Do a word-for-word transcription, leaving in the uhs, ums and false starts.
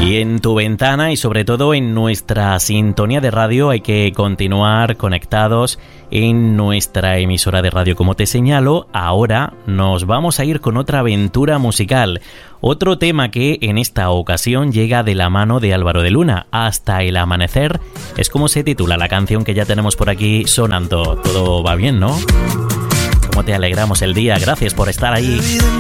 Y en tu ventana y sobre todo en nuestra sintonía de radio hay que continuar conectados en nuestra emisora de radio. Como te señalo, ahora nos vamos a ir con otra aventura musical. Otro tema que en esta ocasión llega de la mano de Álvaro de Luna. Hasta el amanecer es como se titula la canción que ya tenemos por aquí sonando. Todo va bien, ¿no? Cómo te alegramos el día. Gracias por estar ahí.